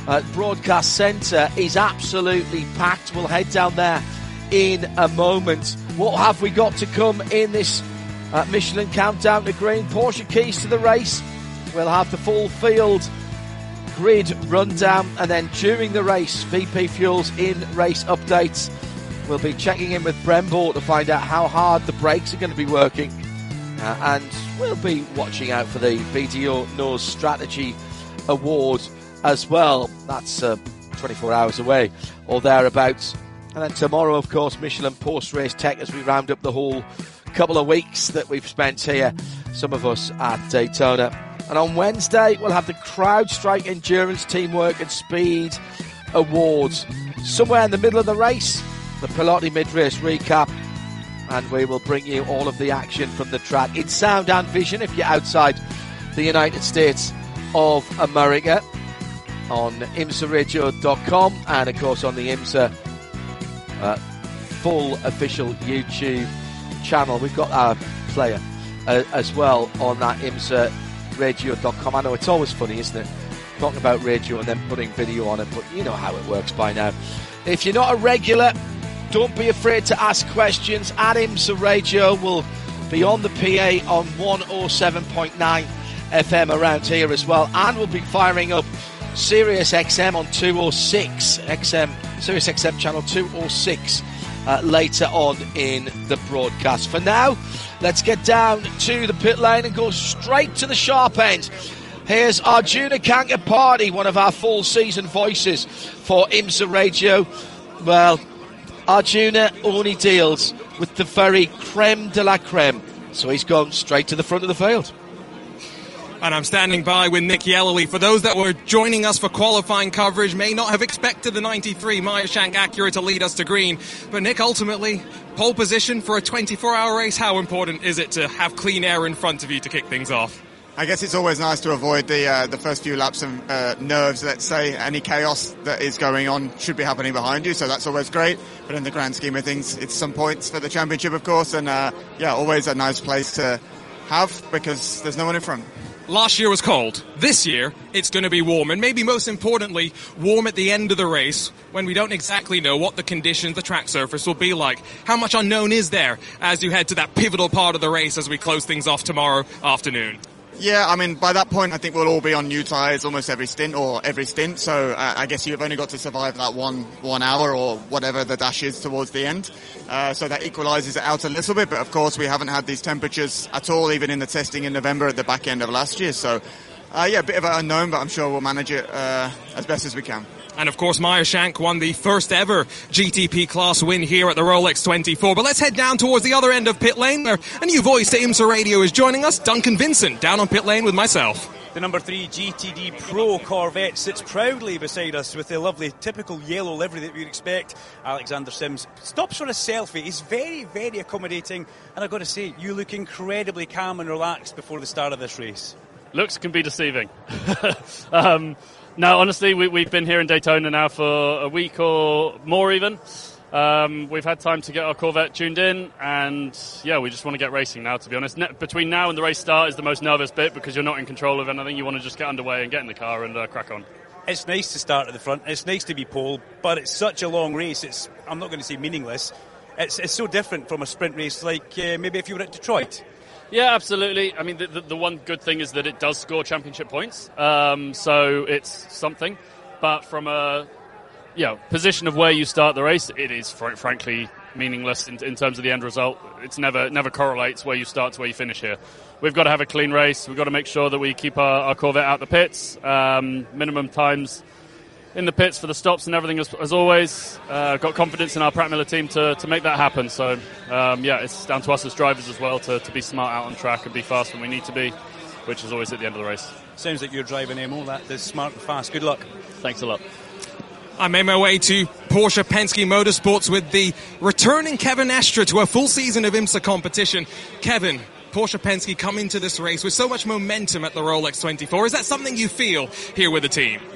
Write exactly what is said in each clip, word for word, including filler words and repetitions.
uh, broadcast centre is absolutely packed. We'll head down there in a moment. What have we got to come in this uh, Michelin Countdown to Green? Porsche keys to the race. We'll have the full field grid rundown, and then during the race, V P Fuels in race updates. We'll be checking in with Brembo to find out how hard the brakes are going to be working, uh, and we'll be watching out for the B D O Nose Strategy Award as well. That's uh, twenty-four hours away or thereabouts. And then tomorrow, of course, Michelin post-race tech as we round up the whole couple of weeks that we've spent here, some of us at Daytona. And on Wednesday, we'll have the CrowdStrike Endurance Teamwork and Speed Awards. Somewhere in the middle of the race, the Piloti mid-race recap, and we will bring you all of the action from the track in sound and vision if you're outside the United States of America on imsa radio dot com and, of course, on the IMSA uh, full official YouTube channel. We've got our player uh, as well on that imsa radio dot com. I know it's always funny, isn't it, talking about radio and then putting video on it, but you know how it works by now. If you're not a regular, don't be afraid to ask questions. At IMSA Radio, we'll be on the P A on one oh seven point nine F M around here as well, and we'll be firing up Sirius X M on two oh six X M, Sirius X M channel two oh six uh, later on in the broadcast. For now, let's get down to the pit lane and go straight to the sharp end. Here's Arjuna Kankapati, one of our full season voices for IMSA Radio. Well, Arjuna only deals with the very creme de la creme, so he's gone straight to the front of the field. And I'm standing by with Nick Yellowy. For those that were joining us for qualifying coverage, may not have expected the ninety-three Meyer-Shank Acura to lead us to green. But Nick, ultimately, pole position for a twenty-four hour race. How important is it to have clean air in front of you to kick things off? I guess it's always nice to avoid the uh, the first few laps of uh, nerves, let's say. Any chaos that is going on should be happening behind you, so that's always great. But in the grand scheme of things, it's some points for the championship, of course, and uh, yeah, always a nice place to have because there's no one in front. Last year was cold. This year, it's going to be warm. And maybe most importantly, warm at the end of the race when we don't exactly know what the conditions, the track surface will be like. How much unknown is there as you head to that pivotal part of the race as we close things off tomorrow afternoon? Yeah, I mean, by that point, I think we'll all be on new tyres almost every stint or every stint. So uh, I guess you've only got to survive that one one hour or whatever the dash is towards the end. Uh, so that equalises it out a little bit. But of course, we haven't had these temperatures at all, even in the testing in November at the back end of last year. So uh, yeah, a bit of an unknown, but I'm sure we'll manage it uh, as best as we can. And of course, Meyer-Shank won the first ever G T P class win here at the Rolex twenty-four. But let's head down towards the other end of pit lane, where a new voice to IMSA Radio is joining us, Duncan Vincent, down on pit lane with myself. The number three G T D Pro Corvette sits proudly beside us with the lovely typical yellow livery that we'd expect. Alexander Sims stops for a selfie. He's very, very accommodating. And I've got to say, you look incredibly calm and relaxed before the start of this race. Looks can be deceiving. um... No, honestly, we, we've been here in Daytona now for a week or more even. Um, we've had time to get our Corvette tuned in, and yeah, we just want to get racing now, to be honest. Ne- between now and the race start is the most nervous bit because you're not in control of anything. You want to just get underway and get in the car and uh, crack on. It's nice to start at the front. It's nice to be pole, but it's such a long race. It's I'm not going to say meaningless. It's, it's so different from a sprint race like uh, maybe if you were at Detroit. Yeah, absolutely. I mean, the, the, the one good thing is that it does score championship points, um, so it's something. But from a yeah position of where you start the race, it is fr- frankly meaningless in, in terms of the end result. It's never never correlates where you start to where you finish here. We've got to have a clean race. We've got to make sure that we keep our, our Corvette out the pits, um, minimum times in the pits for the stops and everything as, as always. Uh, got confidence in our Pratt Miller team to, to make that happen. So, um, yeah, it's down to us as drivers as well to, to be smart out on track and be fast when we need to be, which is always at the end of the race. Sounds like you're driving M O. That is smart and fast. Good luck. Thanks a lot. I made my way to Porsche Penske Motorsports with the returning Kevin Estre to a full season of IMSA competition. Kevin, Porsche Penske come into this race with so much momentum at the Rolex twenty-four. Is that something you feel here with the team?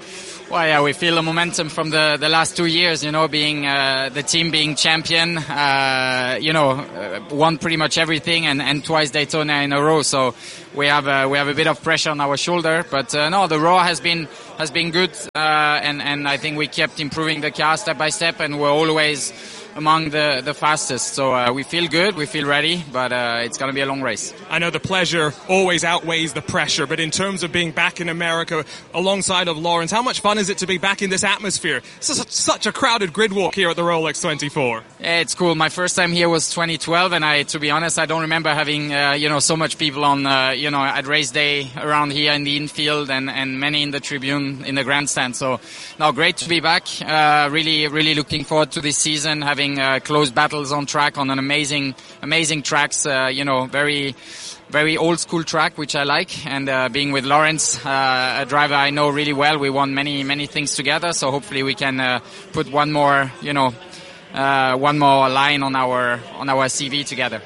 Well, yeah, we feel the momentum from the, the last two years, you know, being uh, the team being champion, uh, you know, uh, won pretty much everything and, and twice Daytona in a row. So we have uh, we have a bit of pressure on our shoulder. But uh, no, the Raw has been has been good, uh, and and I think we kept improving the car step by step, and we're always among the, the fastest. So uh, we feel good, we feel ready, but uh, it's going to be a long race. I know the pleasure always outweighs the pressure, but in terms of being back in America alongside of Lawrence, how much fun is it to be back in this atmosphere? It's such, such a crowded grid walk here at the Rolex twenty-four. Yeah, it's cool. My first time here was twenty twelve, and I, to be honest, I don't remember having, uh, you know, so much people on, uh, you know, at race day around here in the infield, and, and many in the tribune, in the grandstand. So, no, great to be back. Uh, really, really looking forward to this season, having Uh, close battles on track on an amazing, amazing tracks. Uh, you know, very, very old school track, which I like. And uh, being with Lawrence, uh, a driver I know really well, we won many, many things together. So hopefully we can uh, put one more, you know, uh, one more line on our on our C V together.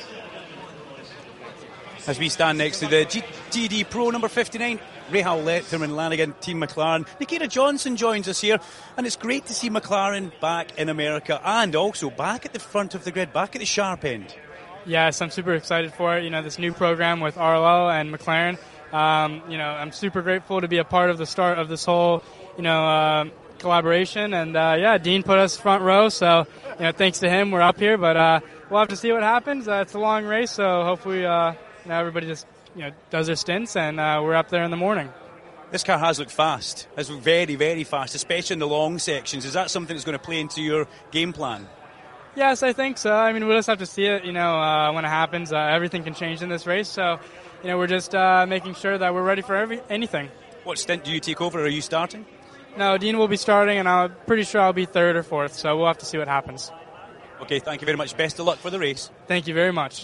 As we stand next to the G T D Pro number fifty-nine. Rahal Letterman, Lanigan, Team McLaren. Nikita Johnson joins us here, and it's great to see McLaren back in America and also back at the front of the grid, back at the sharp end. Yes, I'm super excited for it. You know, this new program with R L L and McLaren. Um, you know, I'm super grateful to be a part of the start of this whole, you know, uh, collaboration. And uh, yeah, Dean put us front row, so you know, thanks to him, we're up here. But uh, we'll have to see what happens. Uh, it's a long race, so hopefully, uh, you know, everybody just you know does their stints, and uh, we're up there in the morning. This car has looked fast, has looked very, very fast, especially in the long sections. Is that something that's going to play into your game plan? Yes, I think so. I mean, we'll just have to see it, you know, uh, when it happens. Uh, everything can change in this race, so, you know, we're just uh, making sure that we're ready for every anything. What stint do you take over? Are you starting? No, Dean will be starting, and I'm pretty sure I'll be third or fourth, so we'll have to see what happens. Okay, thank you very much. Best of luck for the race. Thank you very much.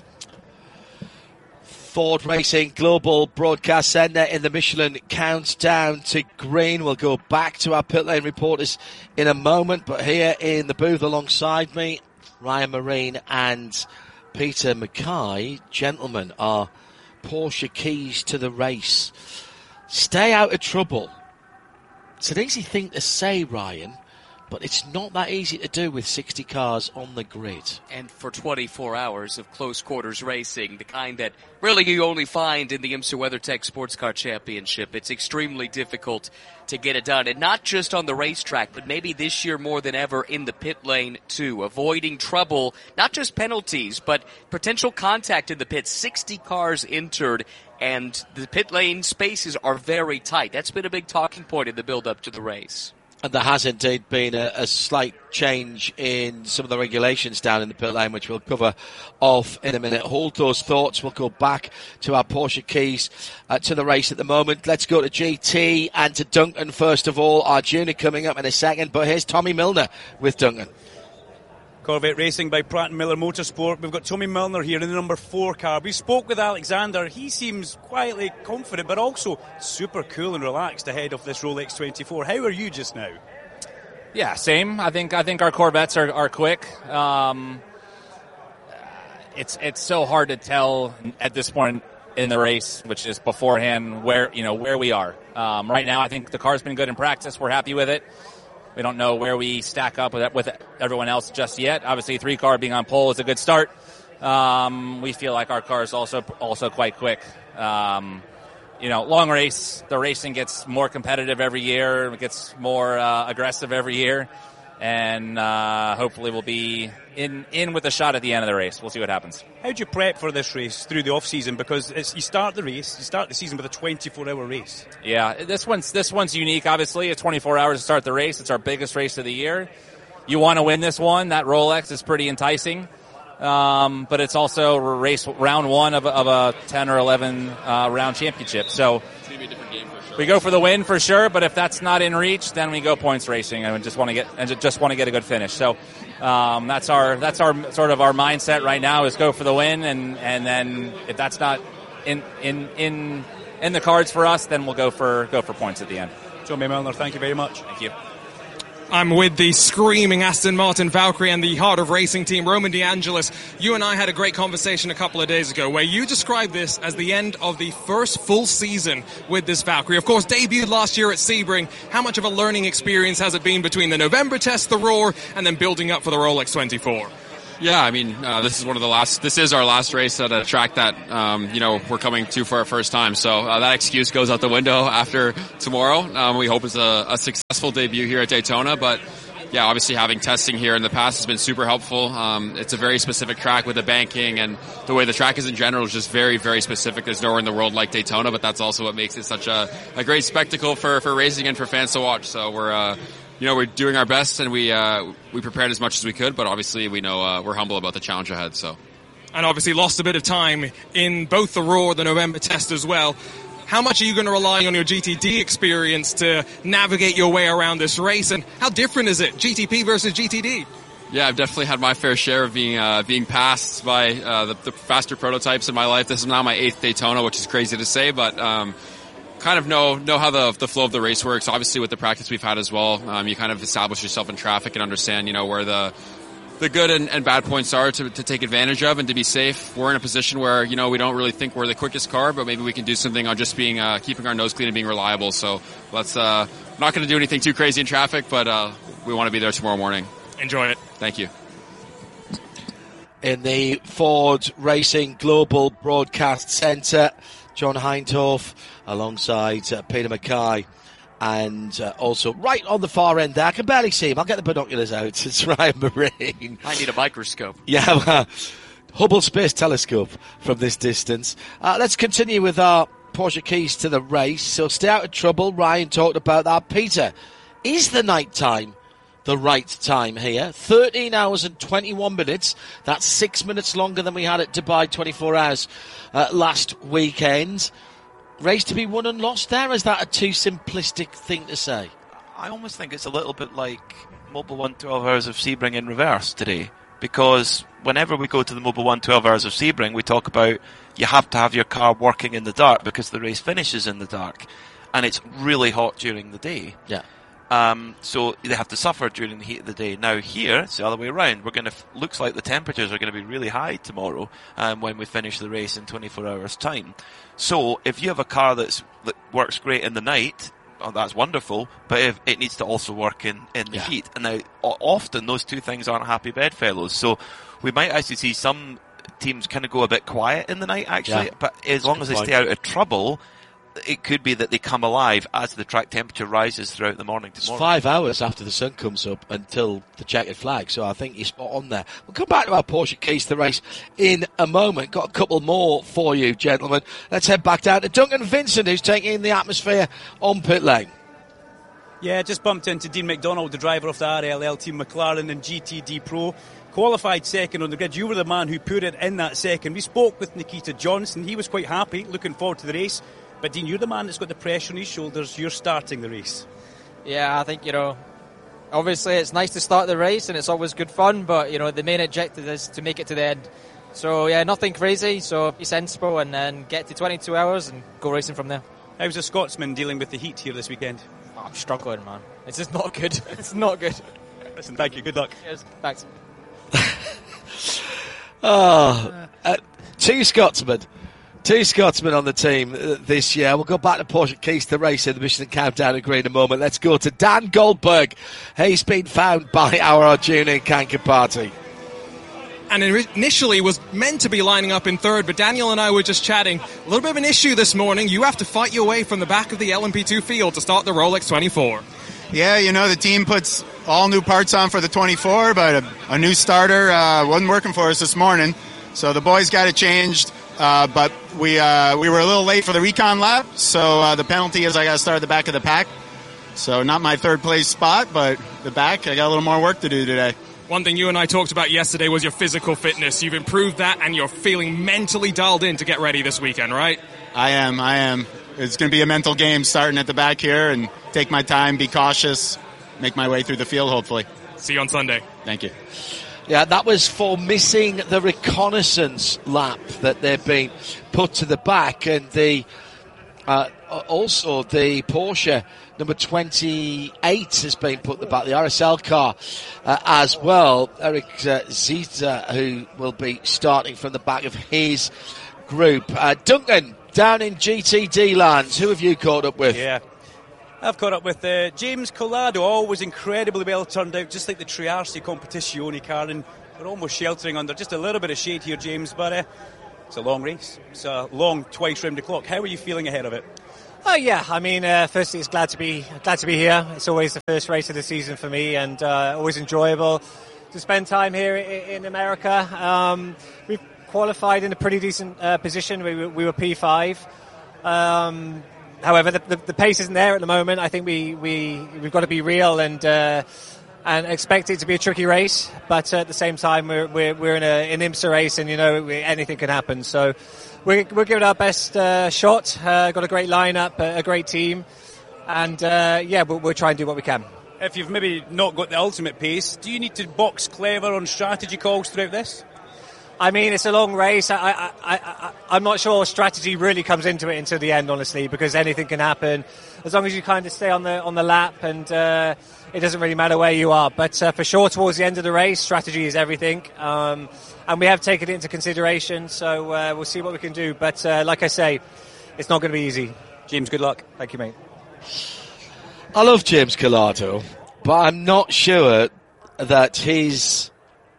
Ford Racing Global Broadcast Centre in the Michelin Countdown to Green. We'll go back to our pit lane reporters in a moment, but here in the booth alongside me, Ryan Marine and Peter Mackay. Gentlemen, are Porsche keys to the race. Stay out of trouble. It's an easy thing to say, Ryan, but it's not that easy to do with sixty cars on the grid. And for twenty-four hours of close quarters racing, the kind that really you only find in the IMSA WeatherTech Sports Car Championship, it's extremely difficult to get it done. And not just on the racetrack, but maybe this year more than ever in the pit lane too. Avoiding trouble, not just penalties, but potential contact in the pit. sixty cars entered, and the pit lane spaces are very tight. That's been a big talking point in the build-up to the race. And there has indeed been a, a slight change in some of the regulations down in the pit lane, which we'll cover off in a minute. Hold those thoughts. We'll go back to our Porsche keys uh, to the race at the moment. Let's go to G T and to Duncan first of all. Our junior coming up in a second, but here's Tommy Milner with Duncan. Corvette Racing by Pratt and Miller Motorsport. We've got Tommy Milner here in the number four car. We spoke with Alexander. He seems quietly confident, but also super cool and relaxed ahead of this Rolex twenty-four. How are you just now? Yeah, same. I think I think our Corvettes are, are quick. Um, it's it's so hard to tell at this point in the race, which is beforehand, where you know where we are. Um, right now, I think the car's been good in practice. We're happy with it. We don't know where we stack up with with everyone else just yet. Obviously, three car being on pole is a good start. Um, we feel like our car is also also quite quick. Um, you know, long race, the racing gets more competitive every year. It gets more uh, aggressive every year, and uh, hopefully we'll be in in with a shot at the end of the race. We'll see what happens. How do you prep for this race through the off season? Because it's, you start the race, you start the season with a twenty-four hour race. Yeah, this one's this one's unique. Obviously, it's twenty-four hours to start the race. It's our biggest race of the year. You want to win this one. That Rolex is pretty enticing, um, but it's also race round one of a, of a ten or eleven uh, round championship. So It's going to be a different game for sure. we go for the win for sure. But if that's not in reach, then we go points racing and we just want to get and just want to get a good finish. So. Um, that's our that's our sort of our mindset right now is go for the win, and, and then if that's not in in in in the cards for us, then we'll go for go for points at the end. Tommy Milner, thank you very much. Thank you. I'm with the screaming Aston Martin Valkyrie and the Heart of Racing team, Roman DeAngelis. You and I had a great conversation a couple of days ago where you described this as the end of the first full season with this Valkyrie. Of course, debuted last year at Sebring. How much of a learning experience has it been between the November test, the Roar, and then building up for the Rolex twenty-four? Yeah, I mean, uh, this is one of the last, this is our last race at a track that, um, you know, we're coming to for our first time. So uh, that excuse goes out the window after tomorrow. Um, we hope it's a, a successful debut here at Daytona, but yeah, obviously having testing here in the past has been super helpful. Um, it's a very specific track with the banking, and the way the track is in general is just very, very specific. There's nowhere in the world like Daytona, but that's also what makes it such a, a great spectacle for, for racing and for fans to watch. So we're, uh, You know, we're doing our best, and we uh, we prepared as much as we could, but obviously we know uh, we're humble about the challenge ahead. So, and obviously lost a bit of time in both the Roar, the November test as well. How much are you going to rely on your G T D experience to navigate your way around this race, and how different is it, G T P versus G T D? Yeah, I've definitely had my fair share of being uh, being passed by uh, the, the faster prototypes in my life. This is now my eighth Daytona, which is crazy to say, but. Um, kind of know know how the the flow of the race works. Obviously, with the practice we've had as well, um, you kind of establish yourself in traffic and understand, you know, where the the good and, and bad points are to, to take advantage of and to be safe. We're in a position where, you know, we don't really think we're the quickest car, but maybe we can do something on just being uh, keeping our nose clean and being reliable. So let's uh, not going to do anything too crazy in traffic, but uh, we want to be there tomorrow morning. Enjoy it. Thank you. In the Ford Racing Global Broadcast Centre, John Hindhaugh alongside uh, Peter Mackay, and uh, also right on the far end there, I can barely see him, I'll get the binoculars out, it's Ryan Marine. I need a microscope. Yeah, well, Hubble Space Telescope from this distance. Uh, let's continue with our Porsche keys to the race. So stay out of trouble, Ryan talked about that. Peter, is the night time the right time here? thirteen hours and twenty-one minutes. That's six minutes longer than we had at Dubai twenty-four hours uh, last weekend. Race to be won and lost there? Is that a too simplistic thing to say? I almost think it's a little bit like Mobil one twelve Hours of Sebring in reverse today. Because whenever we go to the Mobil one twelve Hours of Sebring, we talk about you have to have your car working in the dark because the race finishes in the dark. And it's really hot during the day. Yeah. Um, so they have to suffer during the heat of the day. Now here, it's the other way around. We're going to, looks like the temperatures are going to be really high tomorrow, um, when we finish the race in twenty-four hours time. So if you have a car that's, that works great in the night, oh, that's wonderful, but if it needs to also work in, in the yeah. heat. And now, often those two things aren't happy bedfellows. So we might actually see some teams kind of go a bit quiet in the night, actually, yeah. but as long as they stay out of trouble, it could be that they come alive as the track temperature rises throughout the morning tomorrow. It's five hours after the sun comes up until the checkered flag, so I think you're spot on there. We'll come back to our Porsche keys to the race in a moment. Got a couple more for you, gentlemen. Let's head back down to Duncan Vincent, who's taking in the atmosphere on pit lane. Yeah, just bumped into Dean McDonald, the driver of the R L L team, McLaren and G T D Pro. Qualified second on the grid. You were the man who put it in that second. We spoke with Nikita Johnson. He was quite happy, looking forward to the race. But Dean, you're the man that's got the pressure on his shoulders. You're starting the race. Yeah, I think, you know, obviously it's nice to start the race and it's always good fun, but, you know, the main objective is to make it to the end. So, yeah, nothing crazy, so be sensible and then get to twenty-two hours and go racing from there. How's a Scotsman dealing with the heat here this weekend? Oh, I'm struggling, man. It's just not good. It's not good. Listen, thank you. Good luck. Cheers. Thanks. oh, uh, two Scotsmen. Two Scotsmen on the team uh, this year. We'll go back to Porsche keys to the race in the Michelin Countdown in Green in a moment. Let's go to Dan Goldberg. He's been found by our Arjuna Kanka party. And initially was meant to be lining up in third, but Daniel and I were just chatting. A little bit of an issue this morning. You have to fight your way from the back of the L M P two field to start the Rolex twenty-four. Yeah, you know, the team puts all new parts on for the twenty-four, but a, a new starter uh, wasn't working for us this morning. So the boys got it changed. Uh, but we uh, we were a little late for the recon lap, so uh, the penalty is I got to start at the back of the pack. So not my third place spot, but the back, I got a little more work to do today. One thing you and I talked about yesterday was your physical fitness. You've improved that, and you're feeling mentally dialed in to get ready this weekend, right? I am, I am. It's going to be a mental game starting at the back here, and take my time, be cautious, make my way through the field, hopefully. See you on Sunday. Thank you. Yeah, that was for missing the reconnaissance lap that they've been put to the back, and the Uh, also, the Porsche number twenty-eight has been put at the back, the R S L car uh, as well. Eric uh, Zita, who will be starting from the back of his group. Uh, Duncan, down in G T D lands, who have you caught up with? Yeah. I've caught up with uh, James Collado, always incredibly well turned out, just like the Triarci Competizione car, and we're almost sheltering under just a little bit of shade here, James, but uh, it's a long race. It's a long twice round the clock. How are you feeling ahead of it? Oh yeah, I mean, uh, firstly, it's glad to be glad to be here. It's always the first race of the season for me, and uh, always enjoyable to spend time here in, in America. Um, we've qualified in a pretty decent uh, position. We were, we were P five. Um, However, the, the, the pace isn't there at the moment. I think we, we, we've got to be real and uh, and expect it to be a tricky race. But uh, at the same time, we're we're, we're in a, an IMSA race, and you know we, anything can happen. So we're we're giving our best uh, shot. Uh, got a great lineup, a, a great team, and uh, yeah, we'll, we'll try and do what we can. If you've maybe not got the ultimate pace, do you need to box clever on strategy calls throughout this? I mean, it's a long race. I, I, I, I, I'm not sure strategy really comes into it until the end, honestly, because anything can happen. As long as you kind of stay on the on the lap, and uh, it doesn't really matter where you are. But uh, for sure, towards the end of the race, strategy is everything, um, and we have taken it into consideration. So uh, we'll see what we can do. But uh, like I say, it's not going to be easy. James, good luck. Thank you, mate. I love James Collado, but I'm not sure that his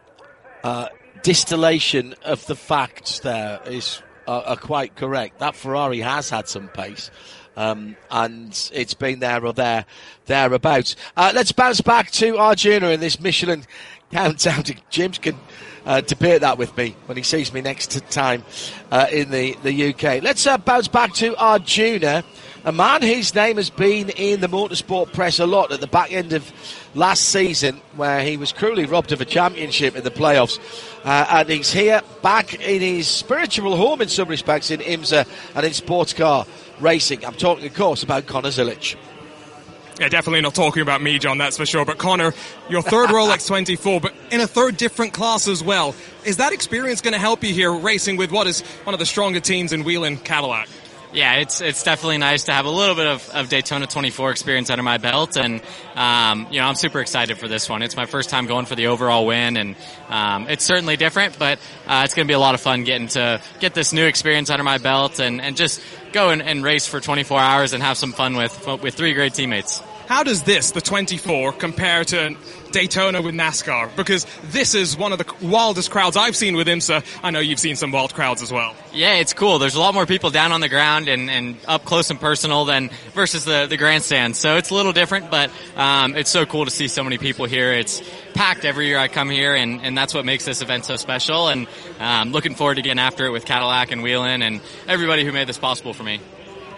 Uh, distillation of the facts there is uh, are quite correct. That Ferrari has had some pace, um, and it's been there or there, thereabouts. Uh, let's bounce back to Arjuna in this Michelin countdown. James can uh, debate that with me when he sees me next time uh, in the, the U K. Let's uh, bounce back to Arjuna, a man whose name has been in the motorsport press a lot at the back end of last season, where he was cruelly robbed of a championship in the playoffs. Uh, and he's here back in his spiritual home in some respects in IMSA and in sports car racing. I'm talking, of course, about Connor Zilic. Yeah, definitely not talking about me, John, that's for sure. But Connor, your third Rolex twenty-four, but in a third different class as well. Is that experience going to help you here racing with what is one of the stronger teams in Whelen Cadillac? Yeah, it's it's definitely nice to have a little bit of, of Daytona twenty-four experience under my belt, and um, you know, I'm super excited for this one. It's my first time going for the overall win, and um, it's certainly different, but uh, it's going to be a lot of fun getting to get this new experience under my belt, and, and just go and, and race for twenty-four hours and have some fun with with three great teammates. How does this, the twenty-four, compare to Daytona with NASCAR? Because this is one of the wildest crowds I've seen with IMSA. I know you've seen some wild crowds as well. Yeah, it's cool. There's a lot more people down on the ground and, and up close and personal than versus the, the grandstand. So it's a little different, but um, it's so cool to see so many people here. It's packed every year I come here, and, and that's what makes this event so special. And um, looking forward to getting after it with Cadillac and Whelen and everybody who made this possible for me.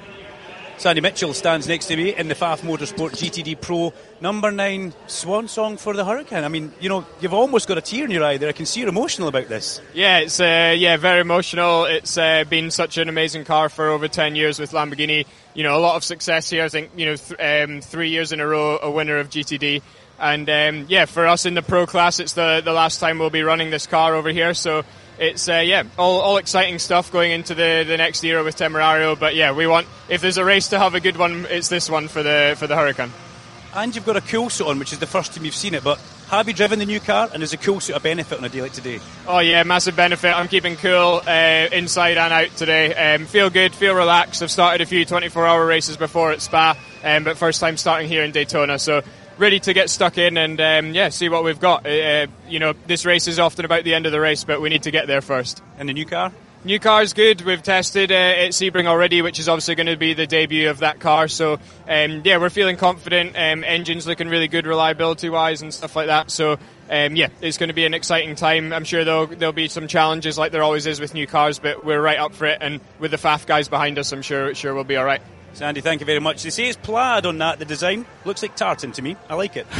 Sandy Mitchell stands next to me in the F A F Motorsport G T D Pro number nine swan song for the Hurricane. I mean, you know, you've almost got a tear in your eye there. I can see you're emotional about this. Yeah, it's uh, yeah very emotional. It's uh, been such an amazing car for over ten years with Lamborghini. You know, a lot of success here. I think, you know, th- um, three years in a row a winner of G T D. And um, yeah, for us in the pro class, it's the, the last time we'll be running this car over here. So it's, uh, yeah, all, all exciting stuff going into the, the next era with Temerario. But yeah, we want, if there's a race to have a good one, it's this one for the for the Huracan. And you've got a cool suit on, which is the first time you've seen it. But have you driven the new car, and is a cool suit a benefit on a day like today? Oh yeah, massive benefit. I'm keeping cool uh, inside and out today. Um, feel good, feel relaxed. I've started a few twenty-four hour races before at Spa, um, but first time starting here in Daytona. So ready to get stuck in and um, yeah, see what we've got. Uh, you know, this race is often about the end of the race, but we need to get there first. And the new car? New car's good. We've tested uh, at Sebring already, which is obviously going to be the debut of that car. So um, yeah, we're feeling confident. Um, engine's looking really good reliability-wise and stuff like that. So um, yeah, it's going to be an exciting time. I'm sure there'll, there'll be some challenges like there always is with new cars, but we're right up for it. And with the F A F guys behind us, I'm sure sure we'll be all right. Sandy, thank you very much. They say it's plaid on that, the design. Looks like tartan to me. I like it.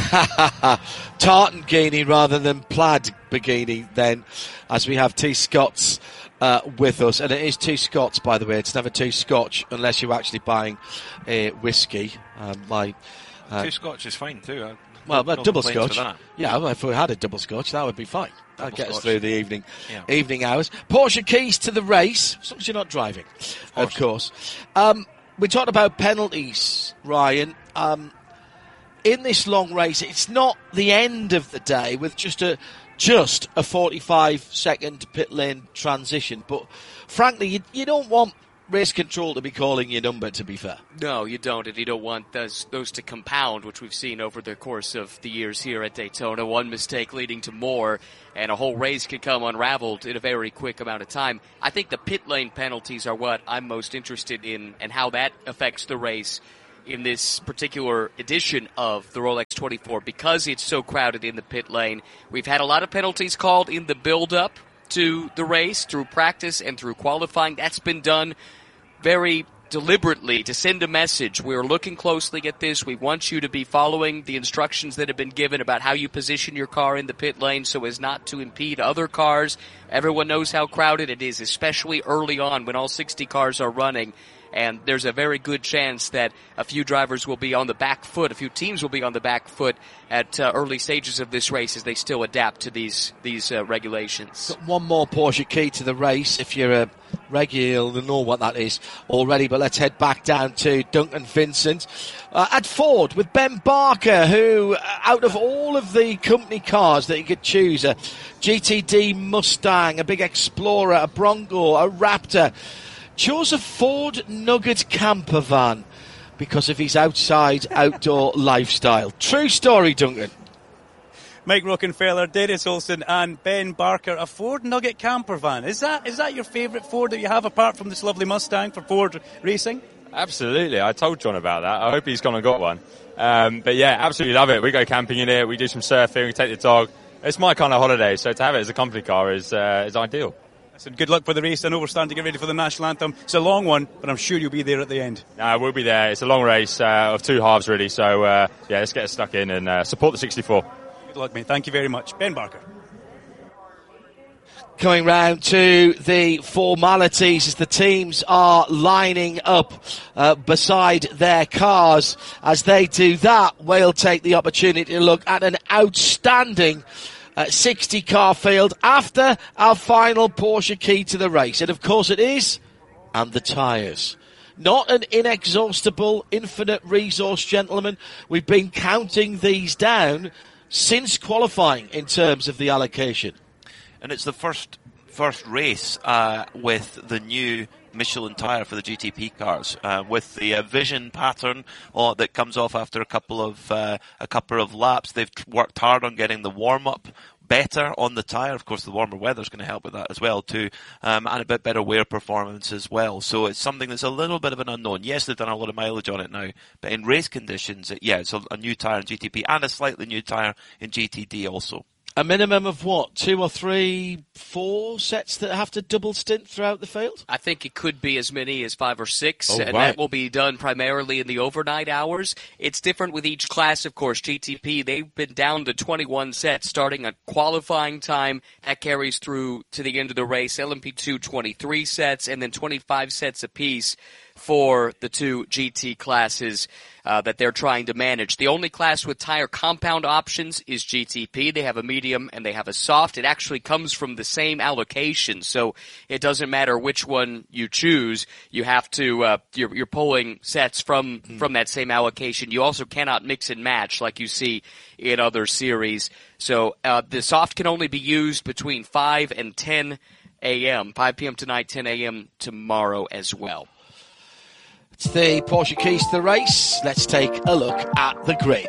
Tartan bikini rather than plaid bikini then, as we have T. Scott's uh, with us. And it is T. Scott's, by the way. It's never T. Scotch unless you're actually buying a whiskey. Uh, my uh, Two Scotch is fine too. I well, no a double Scotch. Yeah, well, if we had a double Scotch, that would be fine. That'd get us through the evening yeah. evening hours. Porsche keys to the race, as long as you're not driving, of course. Of course. Um, we talked about penalties, Ryan. Um, in this long race, it's not the end of the day with just a just a forty-five second pit lane transition. But frankly, you, you don't want race control to be calling your number, to be fair. No, you don't, and you don't want those, those to compound, which we've seen over the course of the years here at Daytona. One mistake leading to more, and a whole race can come unraveled in a very quick amount of time. I think the pit lane penalties are what I'm most interested in, and how that affects the race in this particular edition of the Rolex twenty-four, because it's so crowded in the pit lane. We've had a lot of penalties called in the build-up to the race through practice and through qualifying. That's been done very deliberately to send a message. We're looking closely at this. We want you to be following the instructions that have been given about how you position your car in the pit lane so as not to impede other cars. Everyone knows how crowded it is, especially early on when all sixty cars are running. And there's a very good chance that a few drivers will be on the back foot, a few teams will be on the back foot at uh, early stages of this race as they still adapt to these these uh, regulations. Got one more Porsche key to the race. If you're a regular, you'll know what that is already. But let's head back down to Duncan Vincent uh, at Ford with Ben Barker, who, out of all of the company cars that you could choose, a G T D Mustang, a big Explorer, a Bronco, a Raptor, chose a Ford Nugget camper van because of his outside outdoor lifestyle. True story, Duncan. Mike Rockenfeller, Darius Olsen and Ben Barker, a Ford Nugget camper van. Is that is that your favourite Ford that you have apart from this lovely Mustang for Ford racing? Absolutely. I told John about that. I hope he's gone and got one. Um, but yeah, absolutely love it. We go camping in it. We do some surfing. We take the dog. It's my kind of holiday, so to have it as a company car is uh, is ideal. Listen, good luck for the race. I know we're starting to get ready for the national anthem. It's a long one, but I'm sure you'll be there at the end. No, we'll be there. It's a long race uh, of two halves, really. So, uh, yeah, let's get us stuck in and uh, support the sixty-four. Good luck, mate. Thank you very much. Ben Barker. Coming round to the formalities as the teams are lining up uh, beside their cars. As they do that, we'll take the opportunity to look at an outstanding Uh, sixty car field after our final Porsche key to the race. And of course it is, and the tyres. Not an inexhaustible, infinite resource, gentlemen. We've been counting these down since qualifying in terms of the allocation. And it's the first first race uh, with the new Michelin tyre for the G T P cars, uh, with the uh, vision pattern uh, that comes off after a couple of uh, a couple of laps. They've t- worked hard on getting the warm up better on the tyre. Of course, the warmer weather is going to help with that as well too, um, and a bit better wear performance as well. So it's something that's a little bit of an unknown. Yes, they've done a lot of mileage on it now, but in race conditions, it, yeah, it's a, a new tyre in G T P and a slightly new tyre in G T D also. A minimum of what, two or three, four sets that have to double stint throughout the field? I think it could be as many as five or six, oh, and right. that will be done primarily in the overnight hours. It's different with each class, of course. G T P, they've been down to twenty-one sets starting at qualifying time. That carries through to the end of the race. L M P two, twenty-three sets, and then twenty-five sets apiece for the two G T classes uh, that they're trying to manage. The only class with tire compound options is G T P. They have a medium and they have a soft. It actually comes from the same allocation, so it doesn't matter which one you choose. You have to, uh, you're, you're pulling sets from, mm. from that same allocation. You also cannot mix and match like you see in other series. So uh, the soft can only be used between five and ten a.m., five p.m. tonight, ten a.m. tomorrow as well. It's the Porsche keys to the race. Let's take a look at the grid.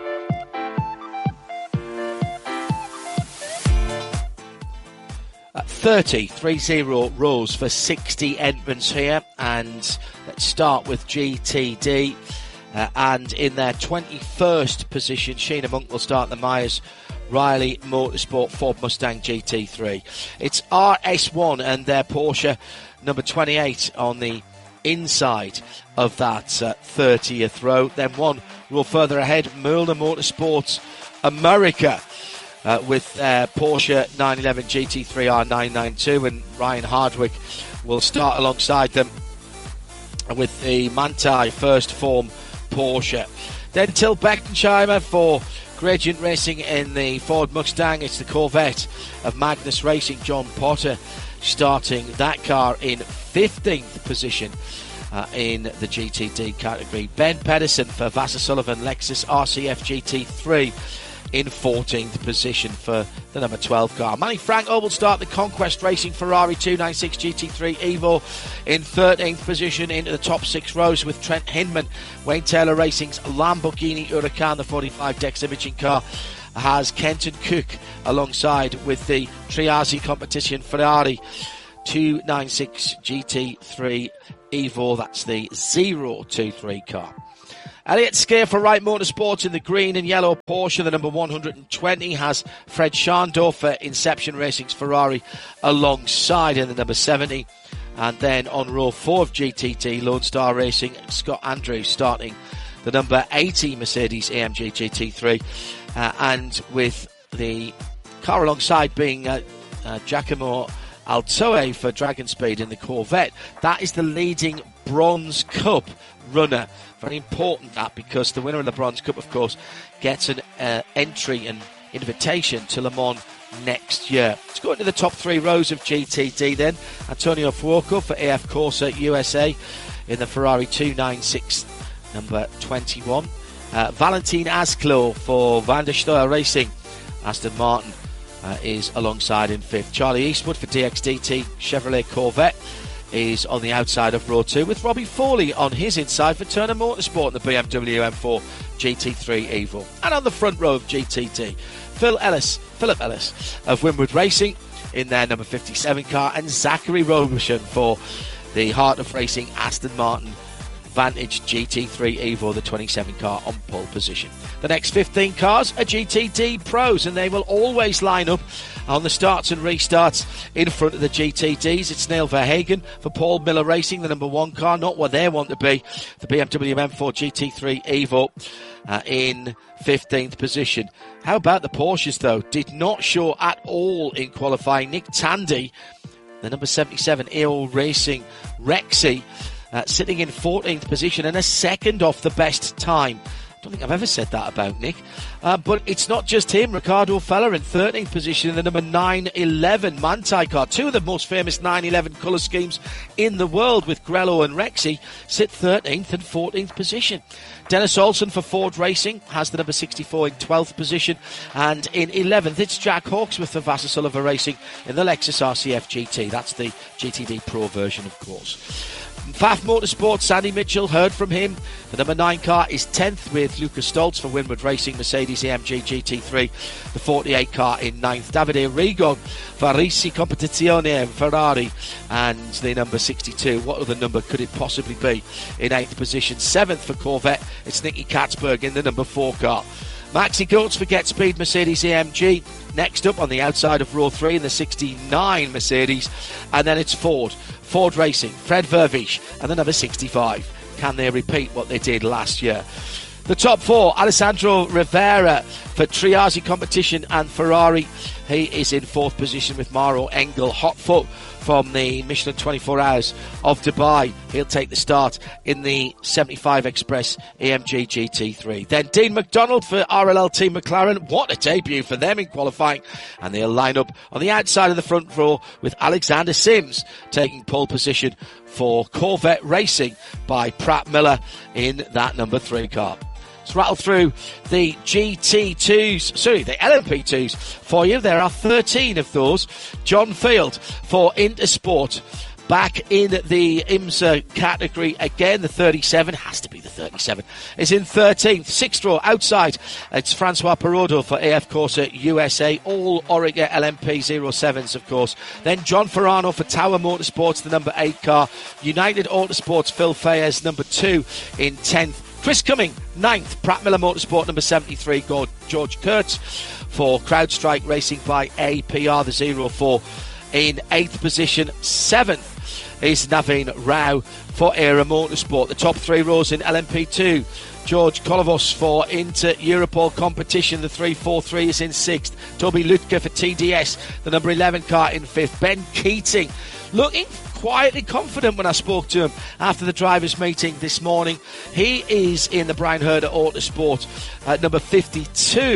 At thirty, three zero rows for sixty entrants here. And let's start with G T D. Uh, and in their twenty-first position, Sheena Monk will start the Myers Riley Motorsport Ford Mustang G T three. It's R S one and their Porsche number twenty-eight on the inside of that uh, thirtieth row. Then one row further ahead, Mühlner Motorsports America uh, with uh, Porsche nine eleven G T three R nine ninety-two, and Ryan Hardwick will start alongside them with the Manthey First Form Porsche. Then Till Beckensheimer for Gradient Racing in the Ford Mustang. It's the Corvette of Magnus Racing, John Potter starting that car in fifteenth position. uh, in the G T D category. Ben Pedersen for Vasser Sullivan Lexus R C F G T three in fourteenth position for the number twelve car. Manny Franco will start the Conquest Racing Ferrari two ninety-six G T three Evo in thirteenth position into the top six rows with Trent Hinman. Wayne Taylor Racing's Lamborghini Huracan, the forty-five Dex Imaging car, has Kenton Cook alongside with the Triazi Competition Ferrari two ninety-six G T three Evo. That's the zero two three car. Elliott Skier for Wright Motorsports in the green and yellow Porsche. The number one hundred twenty has Fred Schandorf for Inception Racing's Ferrari alongside in the number seventy. And then on row four of G T T, Lone Star Racing, Scott Andrews starting the number eighty Mercedes A M G G T three. Uh, and with the car alongside being uh, uh, Giacomo Altoe for Dragon Speed in the Corvette. That is the leading Bronze Cup runner. Very important that, because the winner of the Bronze Cup, of course, gets an uh, entry and invitation to Le Mans next year. Let's go into the top three rows of G T D then. Antonio Fuoco for A F Corsa U S A in the Ferrari two ninety-six number twenty-one. Uh, Valentin Asclo for Van der Stuyl Racing. Aston Martin uh, is alongside in fifth. Charlie Eastwood for D X D T Chevrolet Corvette is on the outside of row two, with Robbie Foley on his inside for Turner Motorsport in the B M W M four G T three Evo. And on the front row of G T D, Phil Ellis, Philip Ellis of Winwood Racing in their number fifty-seven car, and Zachary Roberson for the Heart of Racing Aston Martin Vantage G T three Evo, the twenty-seven car, on pole position. The next fifteen cars are G T D Pros, and they will always line up on the starts and restarts in front of the G T Ds. It's Neil Verhagen for Paul Miller Racing, the number one car, not what they want to be. The B M W M four G T three Evo uh, in fifteenth position. How about the Porsches, though? Did not show at all in qualifying. Nick Tandy, the number seventy-seven A O Racing Rexy, Uh, sitting in fourteenth position and a second off the best time. I don't think I've ever said that about Nick. Uh, but it's not just him. Ricardo Feller in thirteenth position in the number nine eleven Manthey car. Two of the most famous nine eleven colour schemes in the world, with Grello and Rexy, sit thirteenth and fourteenth position. Dennis Olsen for Ford Racing has the number sixty-four in twelfth position. And in eleventh, it's Jack Hawksworth for Vasser Sullivan Racing in the Lexus R C F G T. That's the G T D Pro version, of course. F A F Motorsports, Sandy Mitchell, heard from him. The number nine car is tenth with Lucas Stoltz for Winwood Racing, Mercedes A M G G T three. The forty-eight car in ninth. Davide Rigon for Risi Competizione Ferrari, and the number sixty-two. What other number could it possibly be? In eighth position. seventh for Corvette, it's Nicky Katzberg in the number four car. Maxi Coates for Get Speed Mercedes A M G. Next up on the outside of row three in the sixty-nine Mercedes. And then it's Ford. Ford Racing, Fred Vervish, and the number sixty-five. Can they repeat what they did last year? The top four, Alessandro Rivera for Triazi Competition and Ferrari. He is in fourth position with Maro Engel, hot foot from the Michelin twenty-four Hours of Dubai. He'll take the start in the seventy-five Express A M G G T three. Then Dean McDonald for R L L Team McLaren. What a debut for them in qualifying. And they'll line up on the outside of the front row with Alexander Sims taking pole position for Corvette Racing by Pratt Miller in that number three car. Let's rattle through the G T twos, sorry, the L M P twos for you. There are thirteen of those. John Field for Intersport, back in the IMSA category again. The thirty-seven, has to be the thirty-seven, is in thirteenth. Sixth row outside, it's Francois Perodo for A F Corsa U S A, all Orica L M P oh sevens, of course. Then John Ferrano for Tower Motorsports, the number eight car. United Autosports, Phil Fayez, number two in tenth. Chris Cumming, ninth. Pratt Miller Motorsport, number seventy-three. George Kurtz for CrowdStrike Racing by A P R, the zero four. In eighth position. Seventh is Naveen Rao for Era Motorsport. The top three rows in L M P two. George Kolovos for Inter Europol Competition. The three four three is in sixth. Toby Lutke for T D S, the number eleven car, in fifth. Ben Keating looking quietly confident when I spoke to him after the drivers' meeting this morning. He is in the Brian Herder Autosport at number fifty-two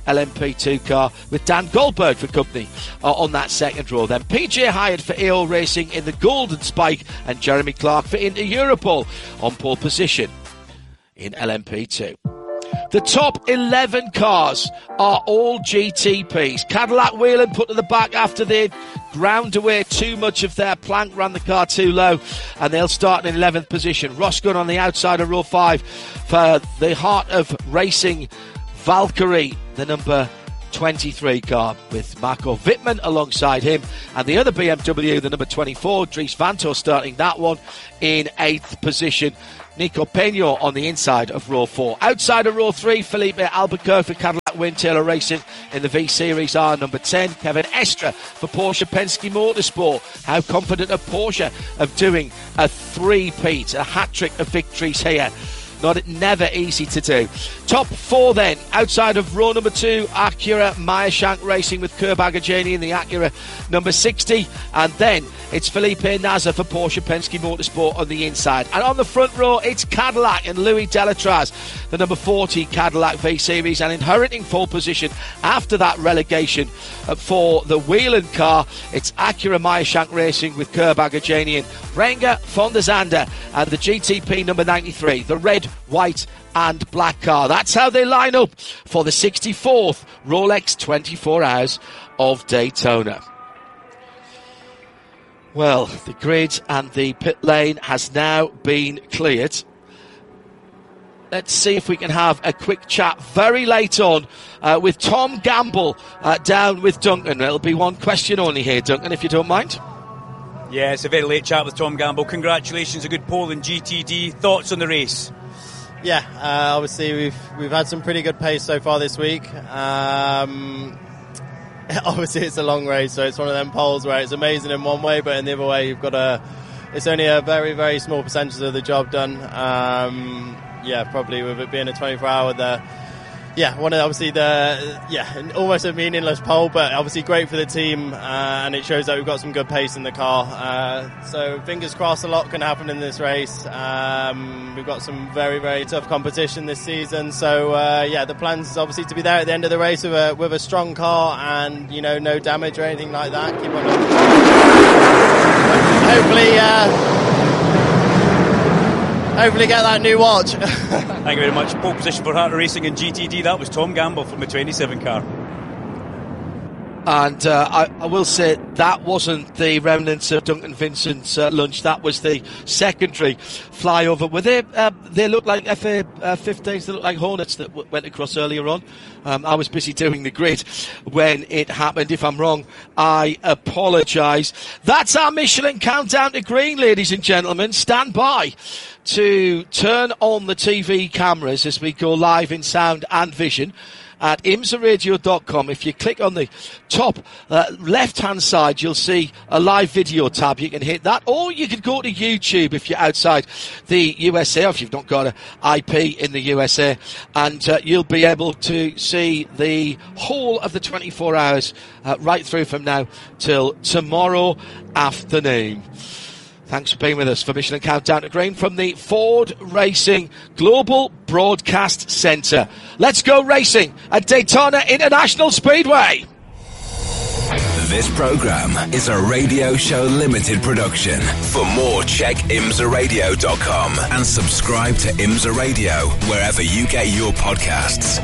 L M P two car with Dan Goldberg for company uh, on that second row. Then P J Hyatt for A O Racing in the Golden Spike, and Jeremy Clark for Inter Europol on pole position in L M P two. The top eleven cars are all G T Ps. Cadillac Whelen put to the back after they ground away too much of their plank, ran the car too low, and they'll start in eleventh position. Roscoe on the outside of row five for the Heart of Racing Valkyrie, the number twenty-three car, with Marco Wittmann alongside him, and the other B M W, the number twenty-four, Dries Vanthoor, starting that one in eighth position. Nico Peño on the inside of row four. Outside of row three, Felipe Albuquerque for Cadillac Wind Taylor Racing in the V Series R number ten. Kevin Estre for Porsche Penske Motorsport. How confident are Porsche of doing a three-peat, a hat-trick of victories here? Not never easy to do. Top four then, outside of row number two, Acura Meyershank Racing with Kerb Agajani in the Acura number sixty, and then it's Felipe Nasr for Porsche Penske Motorsport on the inside. And on the front row, it's Cadillac and Louis Delatraz, the number forty Cadillac V Series, and inheriting pole position after that relegation for the Whelen car, it's Acura Meyershank Racing with Kerb Agajani and Renger von der Zande, and the G T P number ninety-three, the red, white and black car. That's how they line up for the sixty-fourth Rolex twenty-four Hours of Daytona. Well, the grid and the pit lane has now been cleared. Let's see if we can have a quick chat very late on uh, with Tom Gamble uh, down with Duncan. It'll be one question only here, Duncan, if you don't mind. Yeah, it's a very late chat with Tom Gamble. Congratulations, a good pole in G T D. Thoughts on the race? Yeah, uh, obviously we've we've had some pretty good pace so far this week. Um, obviously it's a long race, so it's one of them poles where it's amazing in one way, but in the other way you've got a, it's only a very, very small percentage of the job done. Um, yeah, probably with it being a twenty-four hour there. Yeah, one of obviously the yeah almost a meaningless pole, but obviously great for the team, uh, and it shows that we've got some good pace in the car. Uh, so fingers crossed, a lot can happen in this race. Um, we've got some very very tough competition this season. So uh, yeah, the plan is obviously to be there at the end of the race with a with a strong car, and you know no damage or anything like that. Keep on. Hopefully. Uh, Hopefully get that new watch. Thank you very much. Pole position for Heart of Racing in G T D. That was Tom Gamble from the twenty-seven car. And uh, I, I will say that wasn't the remnants of Duncan Vincent's uh, lunch. That was the secondary flyover. Were they? Uh, they looked like F A fifteens. They looked like Hornets that w- went across earlier on. Um, I was busy doing the grid when it happened. If I'm wrong, I apologise. That's our Michelin countdown to green, ladies and gentlemen. Stand by to turn on the T V cameras as we go live in sound and vision at imsa radio dot com. If you click on the top uh, left-hand side, you'll see a live video tab. You can hit that, or you can go to YouTube if you're outside the U S A, or if you've not got an I P in the U S A, and uh, you'll be able to see the whole of the twenty-four hours uh, right through from now till tomorrow afternoon. Thanks for being with us for Michelin Countdown to Green from the Ford Racing Global Broadcast Centre. Let's go racing at Daytona International Speedway. This programme is a Radio Show Limited production. For more, check imsa radio dot com and subscribe to IMSA Radio wherever you get your podcasts.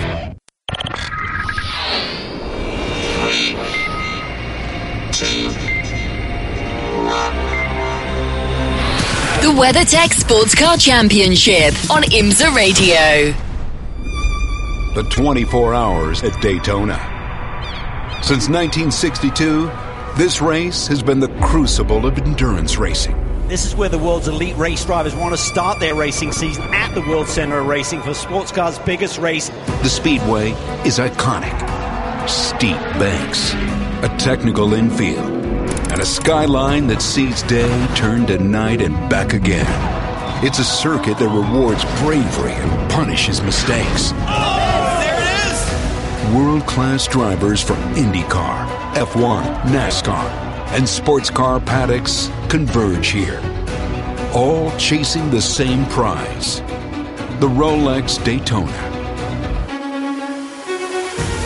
The WeatherTech Sports Car Championship on IMSA Radio. The twenty-four hours at Daytona. Since nineteen sixty-two, this race has been the crucible of endurance racing. This is where the world's elite race drivers want to start their racing season, at the World Centre of Racing for sports cars' biggest race. The Speedway is iconic. Steep banks, a technical infield, and a skyline that sees day turn to night and back again. It's a circuit that rewards bravery and punishes mistakes. Oh, there it is! World-class drivers from IndyCar, F one, NASCAR, and sports car paddocks converge here, all chasing the same prize, the Rolex Daytona.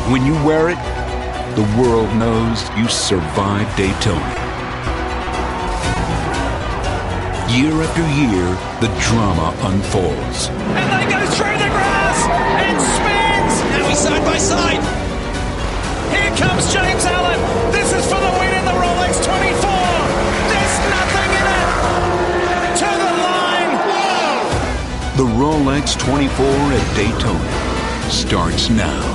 When you wear it, the world knows you survived Daytona. Year after year, the drama unfolds. And they go through the grass and spins. Now he's side by side. Here comes James Allen. This is for the win in the Rolex twenty-four. There's nothing in it. To the line. Whoa. The Rolex twenty-four at Daytona starts now.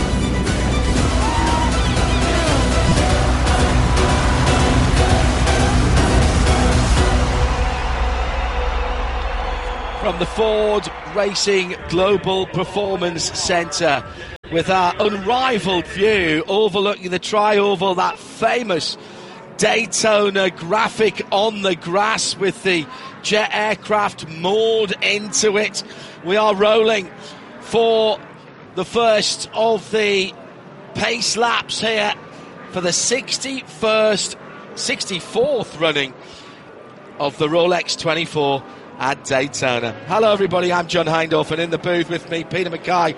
From the Ford Racing Global Performance Centre, with our unrivaled view overlooking the tri-oval, that famous Daytona graphic on the grass with the jet aircraft moored into it. We are rolling for the first of the pace laps here for the sixty-first, sixty-fourth running of the Rolex twenty-four at Daytona. Hello everybody, I'm John Hindhaugh, and in the booth with me Peter Mackay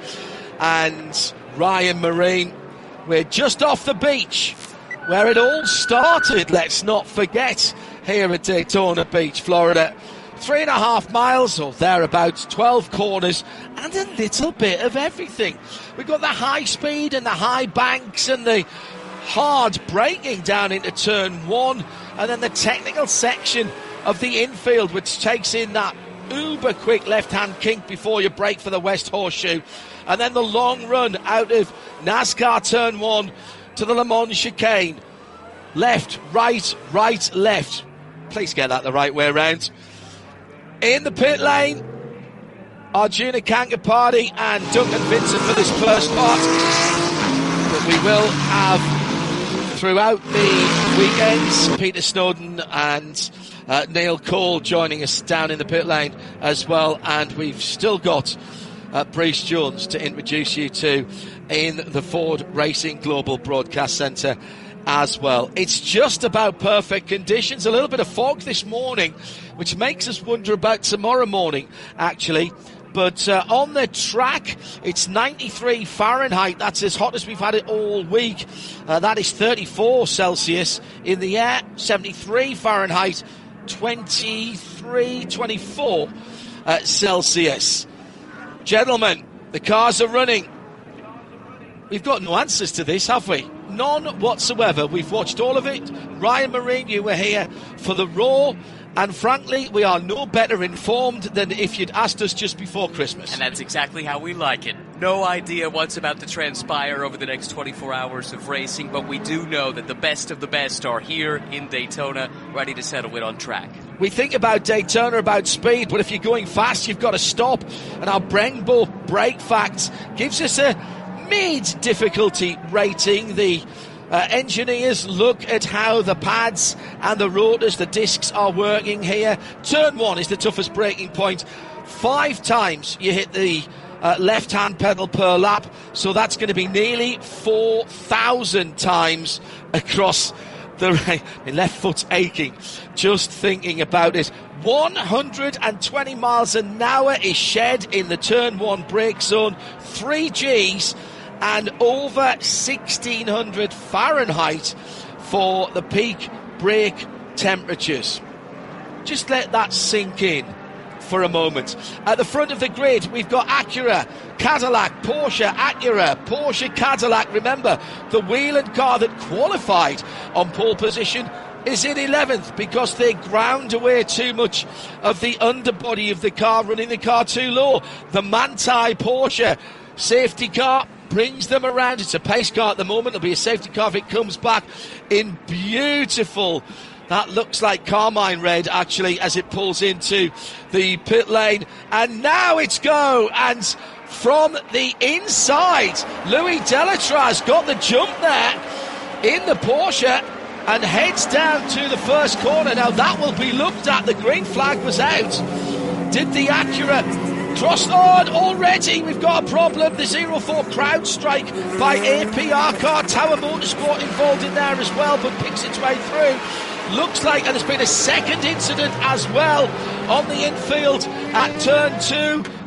and Ryan Marine. We're just off the beach where it all started, let's not forget, here at Daytona Beach, Florida. Three and a half miles or thereabouts, twelve corners and a little bit of everything. We've got the high speed and the high banks and the hard braking down into turn one, and then the technical section of the infield, which takes in that uber quick left-hand kink before you brake for the West Horseshoe, and then the long run out of NASCAR turn one to the Le Mans chicane. Left, right, right, left. Please get that the right way around. In the pit lane, Arjuna Kankapati and Duncan Vincent for this first part, but we will have throughout the weekends Peter Snowden and Uh, Neil Cole joining us down in the pit lane as well, and we've still got uh, Bruce Jones to introduce you to in the Ford Racing Global Broadcast Centre as well. It's just about perfect conditions. A little bit of fog this morning, which makes us wonder about tomorrow morning, actually. But uh, on the track, it's ninety-three Fahrenheit. That's as hot as we've had it all week. Uh, that is thirty-four Celsius. In the air, seventy-three Fahrenheit. twenty-three, twenty-four uh, Celsius. Gentlemen, the cars are running. We've got no answers to this, have we? None whatsoever. We've watched all of it. Ryan Marine, you were here for the Raw, and frankly, we are no better informed than if you'd asked us just before Christmas. And that's exactly how we like it. No idea what's about to transpire over the next twenty-four hours of racing, but we do know that the best of the best are here in Daytona, ready to settle it on track. We think about Daytona, about speed, but if you're going fast, you've got to stop. And our Brembo brake facts gives us a mid-difficulty rating. The uh, engineers look at how the pads and the rotors, the discs are working here. Turn one is the toughest braking point. Five times you hit the Uh, left-hand pedal per lap, so that's going to be nearly four thousand times across the right. My left foot's aching just thinking about it. one hundred twenty miles an hour is shed in the turn one brake zone, three G's and over sixteen hundred Fahrenheit for the peak brake temperatures. Just let that sink in for a moment. At the front of the grid, we've got Acura, Cadillac, Porsche, Acura, Porsche, Cadillac. Remember, the Whelen car that qualified on pole position is in eleventh because they ground away too much of the underbody of the car, running the car too low. The Manthey Porsche safety car brings them around. It's a pace car at the moment. It'll be a safety car if it comes back in beautiful, that looks like carmine red, actually, as it pulls into the pit lane. And now it's go. And from the inside, Louis Delatraz got the jump there in the Porsche and heads down to the first corner. Now that will be looked at. The green flag was out. Did the Acura cross on already? We've got a problem. The zero four crowd strike by A P R car. Tower Motorsport involved in there as well, but picks its way through. Looks like, and there's been a second incident as well on the infield at turn two.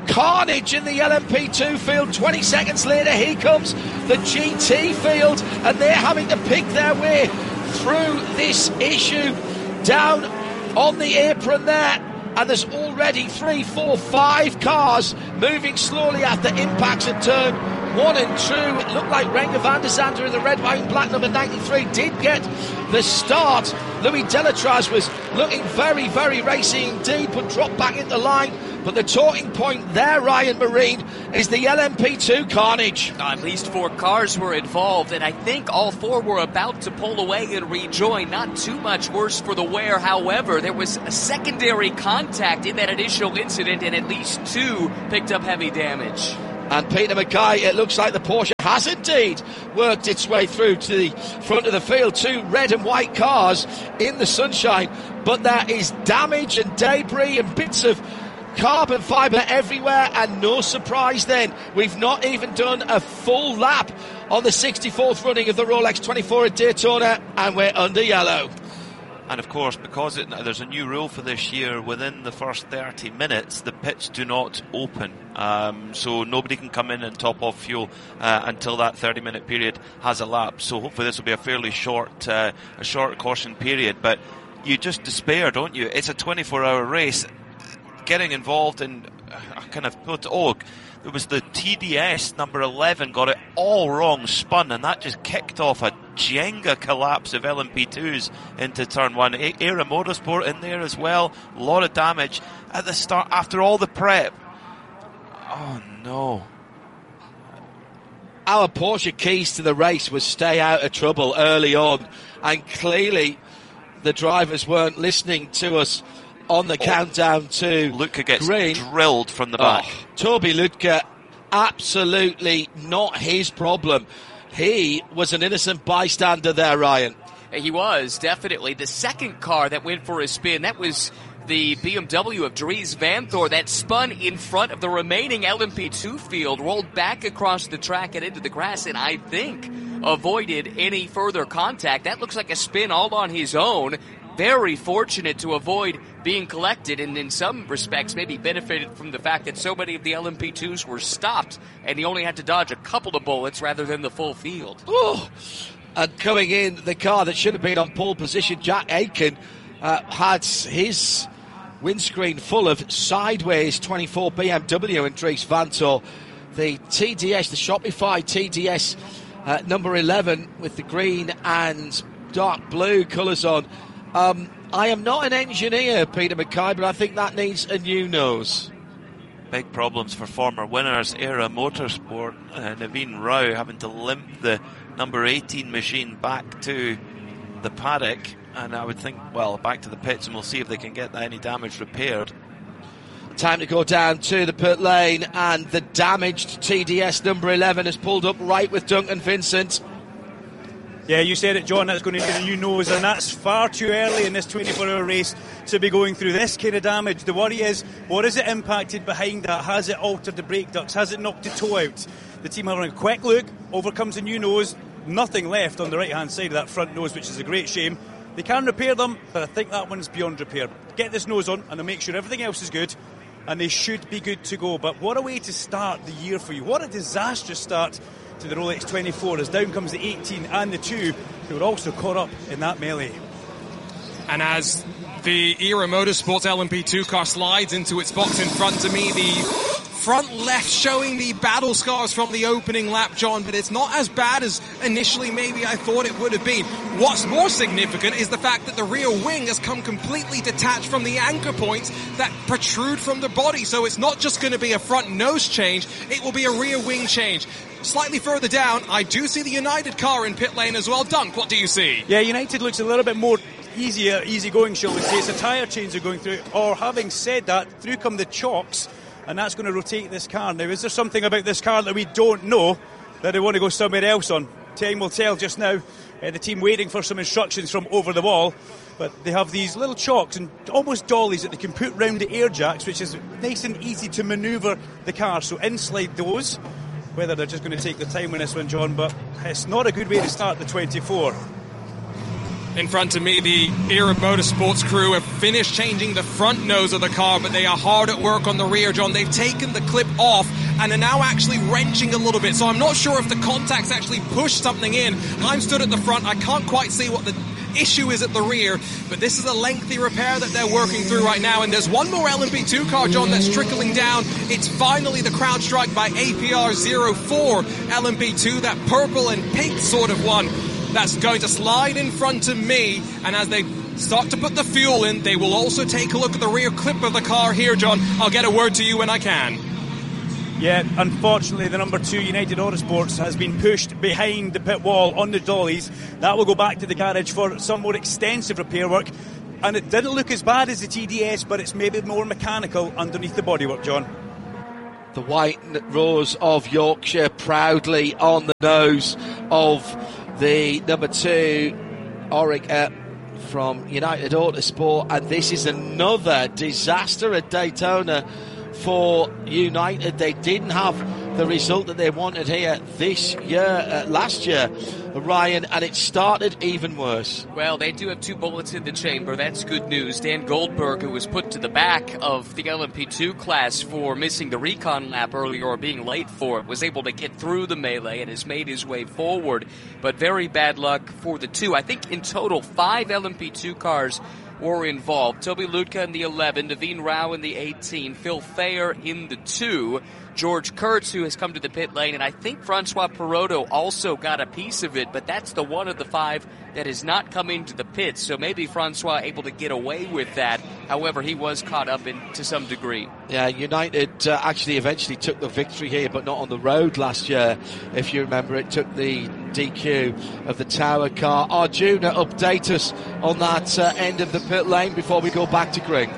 carnage in the L M P two field. twenty seconds later, here comes the G T field, and they're having to pick their way through this issue down on the apron there. And there's already three, four, five cars moving slowly after impacts at turn one and two. It looked like Renger van der Zande in the red, white and black number ninety-three did get the start. Louis Delatraz was looking very, very racy indeed, but dropped back into line. But the talking point there, Ryan Marine, is the L M P two carnage. At least four cars were involved, and I think all four were about to pull away and rejoin. Not too much worse for the wear. However, there was a secondary contact in that initial incident, and at least two picked up heavy damage. And Peter Mackay, it looks like the Porsche has indeed worked its way through to the front of the field. Two red and white cars in the sunshine, but there is damage and debris and bits of carbon fibre everywhere, and no surprise then, we've not even done a full lap on the sixty-fourth running of the Rolex twenty-four at Daytona, and we're under yellow. And of course, because it, there's a new rule for this year, within the first thirty minutes, the pits do not open. Um, so nobody can come in and top off fuel uh, until that thirty minute period has elapsed. So hopefully this will be a fairly short, uh, a short caution period. But you just despair, don't you? It's a twenty-four hour race. Getting involved in uh, kind of, oh, it was the T D S number eleven got it all wrong, spun, and that just kicked off a Jenga collapse of L M P twos into turn one. A- Era Motorsport in there as well, a lot of damage at the start after all the prep. Oh no. Our Porsche keys to the race was stay out of trouble early on, and clearly the drivers weren't listening to us on the oh. countdown to Lutka gets green. Drilled from the back. Oh, Toby Lutka, absolutely not his problem. He was an innocent bystander there, Ryan. He was, definitely. The second car that went for a spin, that was the B M W of Dries Vanthoor that spun in front of the remaining L M P two field, rolled back across the track and into the grass, and I think avoided any further contact. That looks like a spin all on his own. Very fortunate to avoid being collected, and in some respects maybe benefited from the fact that so many of the L M P twos were stopped and he only had to dodge a couple of bullets rather than the full field. Oh. And coming in, the car that should have been on pole position, Jack Aitken, uh, had his windscreen full of sideways twenty-four B M W and Dries Vanthoor. The T D S, the Shopify T D S uh, number eleven with the green and dark blue colours on. Um, I am not an engineer, Peter Mackay, but I think that needs a new nose. Big problems for former winners, Era Motorsport, uh, Naveen Rao having to limp the number eighteen machine back to the paddock, and I would think, well, back to the pits, and we'll see if they can get any damage repaired. Time to go down to the pit lane, and the damaged T D S number eleven has pulled up right with Duncan Vincent. Yeah, you said it, John, that's going to get a new nose, and that's far too early in this twenty-four hour race to be going through this kind of damage. The worry is, what has it impacted behind that? Has it altered the brake ducts? Has it knocked the toe out? The team having a quick look, over comes a new nose, nothing left on the right-hand side of that front nose, which is a great shame. They can repair them, but I think that one's beyond repair. Get this nose on, and they'll make sure everything else is good, and they should be good to go. But what a way to start the year for you. What a disastrous start to the Rolex twenty-four, as down comes the eighteen and the two, who were also caught up in that melee. And as the Era Motorsports L M P two car slides into its box in front of me, the front left showing the battle scars from the opening lap, John, but it's not as bad as initially maybe I thought it would have been. What's more significant is the fact that the rear wing has come completely detached from the anchor points that protrude from the body, so it's not just going to be a front nose change, it will be a rear wing change. Slightly further down, I do see the United car in pit lane as well. Dunk, what do you see? Yeah, United looks a little bit more easier, easy going, shall we say. It's a tyre change are going through, or having said that, through come the chocks, and that's going to rotate this car. Now, is there something about this car that we don't know that they want to go somewhere else on? Time will tell just now. Uh, the team waiting for some instructions from over the wall, but they have these little chocks and almost dollies that they can put round the air jacks, which is nice and easy to manoeuvre the car. So in slide those. Whether they're just going to take the time with this one, John, but it's not a good way to start the twenty-four. In front of me, the Era Motorsports crew have finished changing the front nose of the car, but they are hard at work on the rear, John. They've taken the clip off and are now actually wrenching a little bit. So I'm not sure if the contacts actually pushed something in. I'm stood at the front. I can't quite see what the issue is at the rear, but this is a lengthy repair that they're working through right now. And there's one more L M P two car, John, that's trickling down. It's finally the CrowdStrike by A P R zero four L M P two, that purple and pink sort of one. That's going to slide in front of me, and as they start to put the fuel in, they will also take a look at the rear clip of the car here, John. I'll get a word to you when I can. Yeah, unfortunately, the number two United Autosports has been pushed behind the pit wall on the dollies. That will go back to the garage for some more extensive repair work. And it didn't look as bad as the T D S, but it's maybe more mechanical underneath the bodywork, John. The White Rose of Yorkshire proudly on the nose of the number two Oreca from United Autosport, and this is another disaster at Daytona for United. They didn't have the result that they wanted here this year, uh, last year, Ryan, and it started even worse. Well, they do have two bullets in the chamber. That's good news. Dan Goldberg, who was put to the back of the L M P two class for missing the recon lap earlier or being late for it, was able to get through the melee and has made his way forward. But very bad luck for the two. I think in total, five L M P two cars were involved. Toby Lutka in the eleven, Naveen Rao in the eighteen, Phil Thayer in the two, George Kurtz, who has come to the pit lane, and I think Francois Perotto also got a piece of it, but that's the one of the five that has not come into the pits, so maybe Francois able to get away with that. However, he was caught up in to some degree. Yeah, United uh, actually eventually took the victory here, but not on the road last year. If you remember, it took the D Q of the Tower car. Arjuna, update us on that uh, end of the pit lane before we go back to Greg.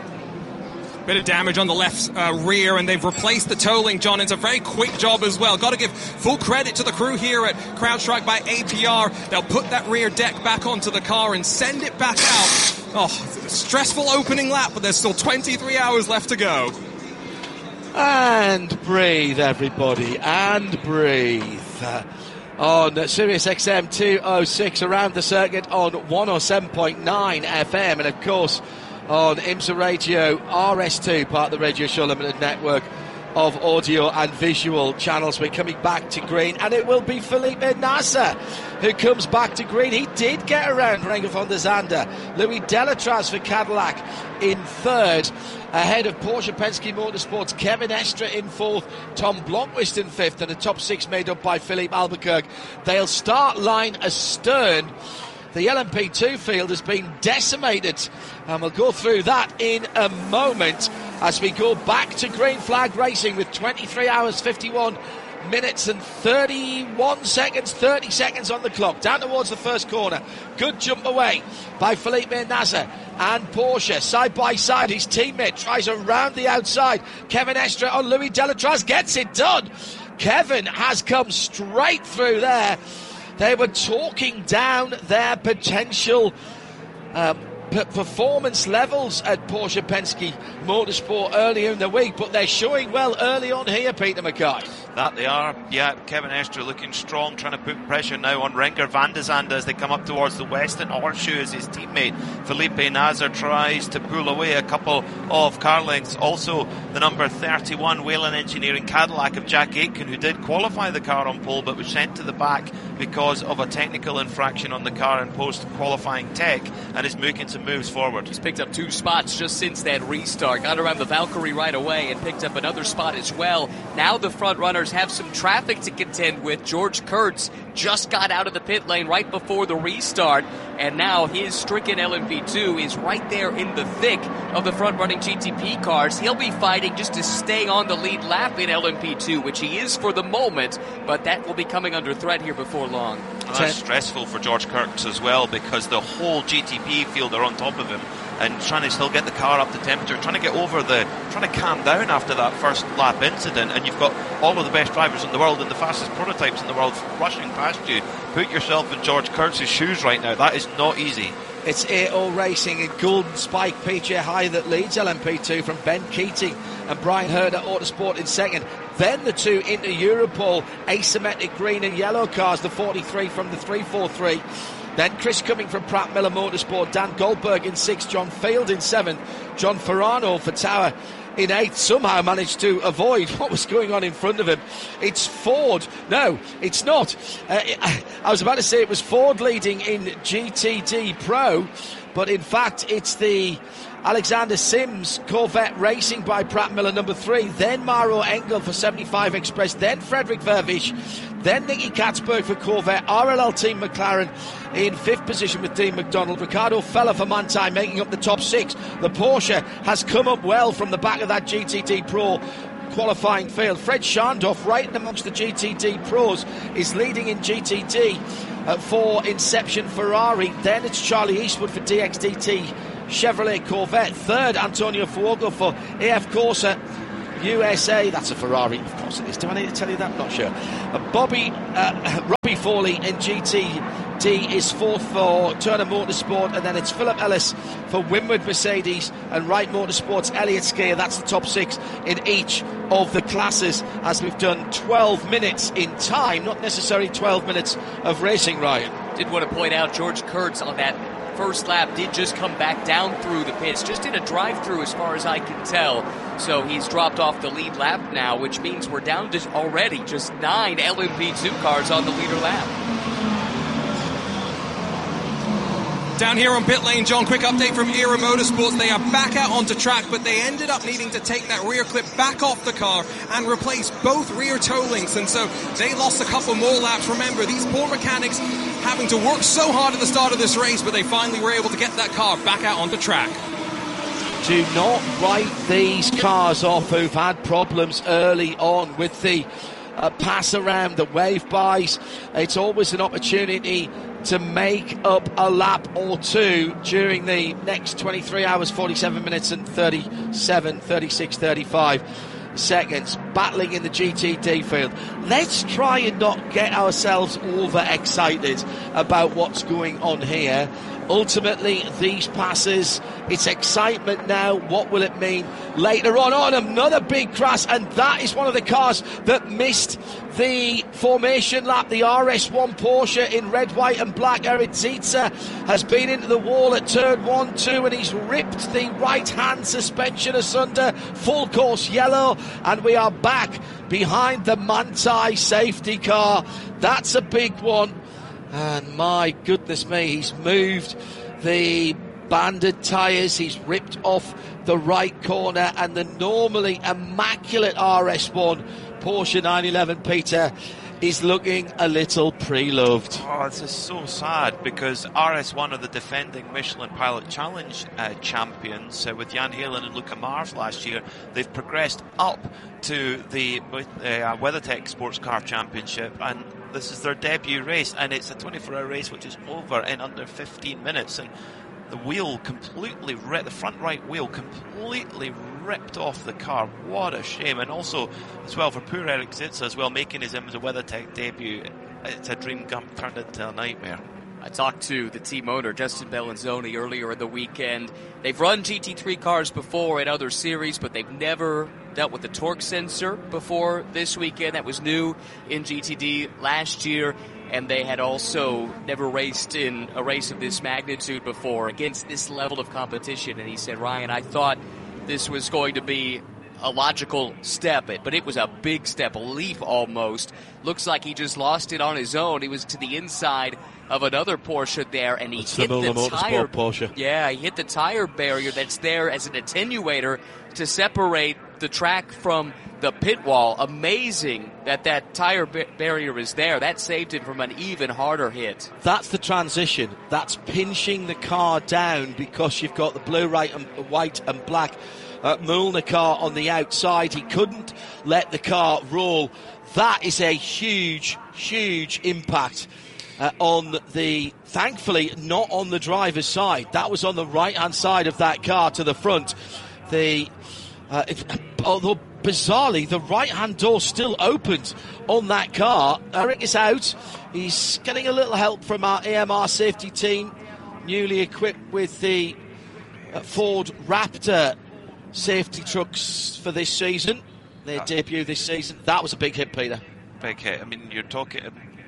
Bit of damage on the left uh, rear, and they've replaced the tolling, John. It's a very quick job as well. Got to give full credit to the crew here at CrowdStrike by A P R. They'll put that rear deck back onto the car and send it back out. Oh, stressful opening lap, but there's still twenty-three hours left to go. And breathe, everybody, and breathe. Uh, on Sirius X M two oh six around the circuit on one oh seven point nine F M, and of course on IMSA Radio R S two, part of the Radio Show Limited network of audio and visual channels. We're coming back to green, and it will be Felipe Nasr who comes back to green. He did get around Renger van der Zande. Louis Delatraz for Cadillac in third, ahead of Porsche Penske Motorsports, Kevin Estre in fourth, Tom Blomqvist in fifth, and the top six made up by Philippe Albuquerque. They'll start line astern. The L M P two field has been decimated, and we'll go through that in a moment as we go back to green flag racing with twenty-three hours, fifty-one minutes and thirty-one seconds, thirty seconds on the clock, down towards the first corner. Good jump away by Felipe Nasr and Porsche, side by side. His teammate tries around the outside. Kevin Estre on Louis Delatraz, gets it done. Kevin has come straight through there. They were talking down their potential uh, p- performance levels at Porsche Penske Motorsport earlier in the week, but they're showing well early on here, Peter Mackay. That they are, yeah. Kevin Estre looking strong, trying to put pressure now on Renger van der Zande as they come up towards the Western Horseshoe as his teammate Felipe Nasr tries to pull away a couple of car lengths. Also, the number thirty-one Whelen Engineering Cadillac of Jack Aitken, who did qualify the car on pole but was sent to the back because of a technical infraction on the car in post-qualifying tech, and is making some moves forward. He's picked up two spots just since that restart. Got around the Valkyrie right away and picked up another spot as well. Now the front runners have some traffic to contend with. George Kurtz just got out of the pit lane right before the restart, and now his stricken L M P two is right there in the thick of the front-running G T P cars. He'll be fighting just to stay on the lead lap in L M P two, which he is for the moment, but that will be coming under threat here before long. And that's stressful for George Kurtz as well, because the whole G T P field are on top of him and trying to still get the car up to temperature, trying to get over the, trying to calm down after that first lap incident, and you've got all of the best drivers in the world and the fastest prototypes in the world rushing past you. Put yourself in George Kurtz's shoes right now. That is not easy. It's A O Racing and Golden Spike P J High that leads L M P two from Ben Keating and Brian Hurd at Autosport in second. Then the two into Europol, asymmetric green and yellow cars, the forty-three from the three forty-three. Then Chris Cumming from Pratt Miller Motorsport, Dan Goldberg in sixth, John Field in seventh, John Ferrano for Tower in eighth, somehow managed to avoid what was going on in front of him. It's Ford. No, it's not. Uh, I was about to say it was Ford leading in G T D Pro, but in fact it's the Alexander Sims Corvette Racing by Pratt Miller number three, then Maro Engel for seventy-five Express, then Frederick Vervish, then Nicky Katzberg for Corvette, R L L Team McLaren in fifth position with Dean McDonald, Ricardo Feller for Manthey making up the top six. The Porsche has come up well from the back of that G T D Pro qualifying field. Fred Schandorf, right in amongst the G T D Pros, is leading in G T D uh, for Inception Ferrari. Then it's Charlie Eastwood for D X D T Chevrolet Corvette. Third, Antonio Fuoco for A F Corsa U S A. That's a Ferrari, of course it is. Do I need to tell you that? Not sure. Uh, Bobby uh, Robbie Foley in G T D is fourth for Turner Motorsport, and then it's Philip Ellis for Winward Mercedes and Wright Motorsports Elliott Skier. That's the top six in each of the classes, as we've done twelve minutes in time, not necessarily twelve minutes of racing, Ryan. Did want to point out George Kurtz on that first lap did just come back down through the pits, just in a drive-through as far as I can tell. So he's dropped off the lead lap now, which means we're down to already just nine L M P two cars on the leader lap. Down here on pit lane, John, quick update from Era Motorsports. They are back out onto track, but they ended up needing to take that rear clip back off the car and replace both rear toe links, and so they lost a couple more laps. Remember, these poor mechanics having to work so hard at the start of this race, but they finally were able to get that car back out onto track. Do not write these cars off who've had problems early on with the uh, pass around, the wave bys. It's always an opportunity to make up a lap or two during the next twenty-three hours, forty-seven minutes and thirty-seven, thirty-six, thirty-five seconds, battling in the G T D field. Let's try and not get ourselves overexcited about what's going on here. Ultimately, these passes, it's excitement now. What will it mean later on? On another big crash, and that is one of the cars that missed the formation lap. The R S one Porsche in red, white and black. Eric Zietzer has been into the wall at turn one, two, and he's ripped the right-hand suspension asunder. Full course yellow, and we are back behind the Manthey safety car. That's a big one. And my goodness me, he's moved the banded tyres, he's ripped off the right corner, and the normally immaculate R S one Porsche nine eleven, Peter, is looking a little pre-loved. Oh, this is so sad, because R S one are the defending Michelin Pilot Challenge uh, champions uh, with Jan Halen and Luca Mars last year. They've progressed up to the uh, WeatherTech Sports Car Championship, and this is their debut race, and it's a twenty-four hour race which is over in under fifteen minutes, and the wheel completely ripped, the front right wheel completely ripped off the car. What a shame. And also as well for poor Eric Zietzer as well, making his IMSA WeatherTech debut. It's a dream come turned into a nightmare. I talked to the team owner, Justin Bellinzoni, earlier in the weekend. They've run G T three cars before in other series, but they've never dealt with the torque sensor before this weekend. That was new in G T D last year, and they had also never raced in a race of this magnitude before against this level of competition. And he said, Ryan, I thought this was going to be a logical step, but it was a big step, a leap almost. Looks like he just lost it on his own. He was to the inside of another Porsche there, and he it's hit the, the tire. Porsche. Yeah, he hit the tire barrier that's there as an attenuator to separate the track from the pit wall. Amazing that that tire ba- barrier is there. That saved him from an even harder hit. That's the transition. That's pinching the car down, because you've got the blue, right, and white and black uh, Mühlner car on the outside. He couldn't let the car roll. That is a huge, huge impact uh, on the, thankfully, not on the driver's side. That was on the right-hand side of that car to the front. The, uh, if, although bizarrely, the right-hand door still opened on that car. Eric is out. He's getting a little help from our A M R safety team, newly equipped with the uh, Ford Raptor safety trucks for this season. Their uh, debut this season. That was a big hit, Peter. Big hit. I mean, you're talking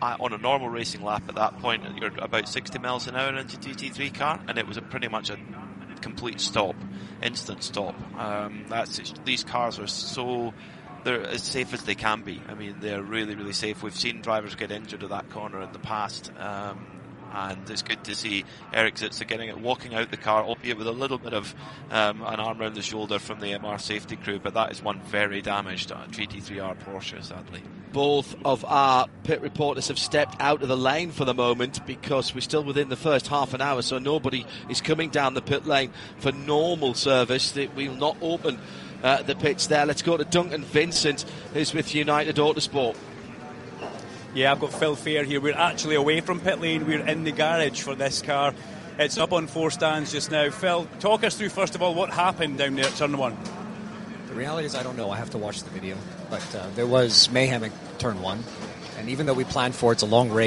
uh, on a normal racing lap at that point, you're about sixty miles an hour into G T three car, and it was a pretty much a complete stop, instant stop. Um, that's these cars are so they're as safe as they can be. I mean, they're really, really safe. We've seen drivers get injured at that corner in the past. Um, And it's good to see Eric Zitzer getting it, walking out the car, albeit with a little bit of um, an arm around the shoulder from the M R safety crew. But that is one very damaged uh, G T three R Porsche, sadly. Both of our pit reporters have stepped out of the lane for the moment because we're still within the first half an hour, so nobody is coming down the pit lane for normal service. We will not open uh, the pits there. Let's go to Duncan Vincent, who's with United Autosport. Yeah, I've got Phil Fair here. We're actually away from pit lane. We're in the garage for this car. It's up on four stands just now. Phil, talk us through, first of all, what happened down there at turn one. The reality is I don't know. I have to watch the video. But uh, there was mayhem at turn one. And even though we planned for it, it's a long race.